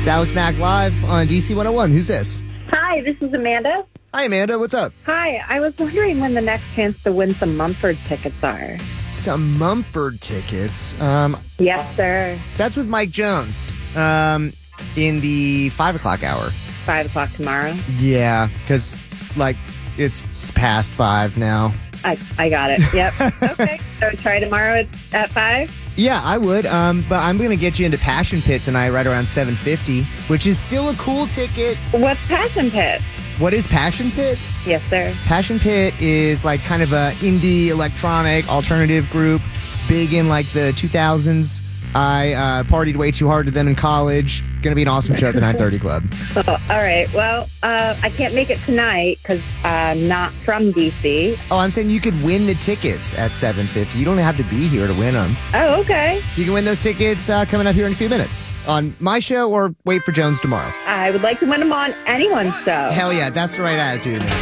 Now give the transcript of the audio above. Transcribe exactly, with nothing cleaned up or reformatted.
It's Alex Mack live on D C one oh one. Who's this? Hi, this is Amanda. Hi, Amanda. What's up? Hi, I was wondering when the next chance to win some Mumford tickets are. Some Mumford tickets. Um, Yes, sir. that's with Mike Jones. Um, in the five o'clock hour. Five o'clock tomorrow. Yeah, because like it's past five now. I I got it. Yep. Okay. So try tomorrow at, at five. Yeah, I would. Um, but I'm gonna get you into Passion Pit tonight, right around seven fifty, which is still a cool ticket. What's Passion Pit? What is Passion Pit? Yes, sir. Passion Pit is like kind of a indie electronic alternative group, big in like the two thousands. I uh, partied way too hard to them in college. Gonna be an awesome show at the nine thirty Club. Oh, all right. Well, uh, I can't make it tonight because I'm not from D C. Oh, I'm saying you could win the tickets at seven fifty. You don't have to be here to win them. Oh, okay. So you can win those tickets uh, coming up here in a few minutes on my show or wait for Jones tomorrow. I would like to win them on anyone's show. Hell yeah, that's the right attitude, man.